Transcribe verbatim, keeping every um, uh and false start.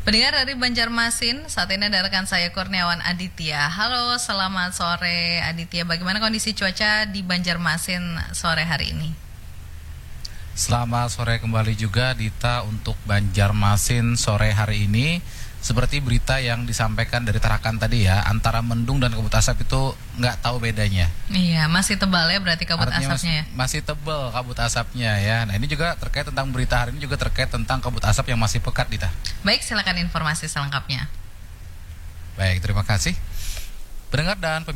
Pendengar dari Banjarmasin, saat ini ada rekan saya Kurniawan Aditya. Halo, selamat sore Aditya. Bagaimana kondisi cuaca di Banjarmasin sore hari ini? Selamat sore kembali juga Dita untuk Banjarmasin sore hari ini. Seperti berita yang disampaikan dari Tarakan tadi ya, antara mendung dan kabut asap itu nggak tahu bedanya. Iya, masih tebal ya berarti kabut Artinya asapnya masih, ya? masih tebal kabut asapnya ya. Nah ini juga terkait tentang berita hari ini juga terkait tentang kabut asap yang masih pekat, Dita. Baik, silakan informasi selengkapnya. Baik, terima kasih. Pendengar dan